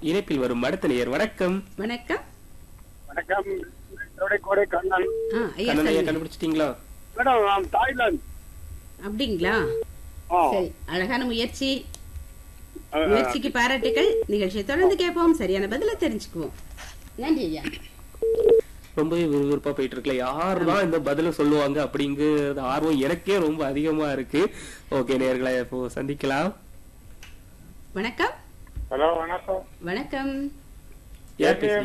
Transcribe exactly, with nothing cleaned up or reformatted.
இணைப்பில் வரும் அடுத்த நேயர். வணக்கம். வணக்கம். வணக்கம். கோடை கண்ணன். ஆ, ஐயா கண்ணன் ஐயா சொல்லுங்க. கண்டுபிடிச்சிட்டீங்களா? மேடம் நான் தாய்லாந்து. அப்படிங்களா? ஆ. சரி, அழகான முயற்சி. முயற்சிக்கு பாராட்டுகள். நிகழ்ச்சியை தொடர்ந்து கேட்போம், சரியான பதில தெரிஞ்சுக்குவோம். நன்றி ஐயா. ரொம்பவே விறுவிறுப்பா போயிட்டு இருக்குல்ல, யாருதான் இந்த பதில சொல்லுவாங்க அப்படிங்கிற ஆர்வம் எனக்கே ரொம்ப அதிகமா இருக்கு. ஓகே நேயர்களை இப்போ சந்திக்கலாம். வணக்கம். ஹலோ வணக்கம். வணக்கம். யார் பேசுறீங்க?